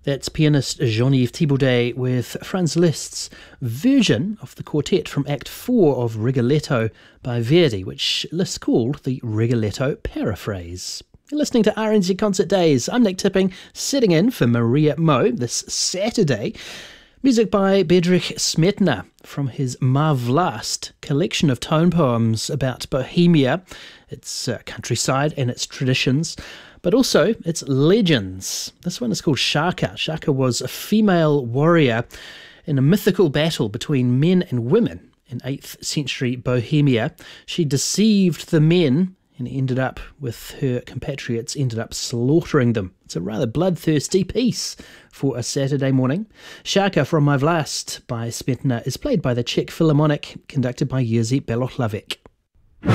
That's pianist Jean-Yves Thibaudet with Franz Liszt's version of the quartet from Act 4 of Rigoletto by Verdi, which Liszt called the Rigoletto Paraphrase. You're listening to RNZ Concert Days. I'm Nick Tipping, sitting in for Maria Mo this Saturday. Music by Bedřich Smetana from his Má Vlast collection of tone poems about Bohemia, its countryside and its traditions, but also its legends. This one is called Šárka. Šárka was a female warrior in a mythical battle between men and women in 8th century Bohemia. She deceived the men and ended up with her compatriots, ended up slaughtering them. It's a rather bloodthirsty piece for a Saturday morning. Šárka from Má Vlast by Smetana is played by the Czech Philharmonic, conducted by Jerzy Belohlavek.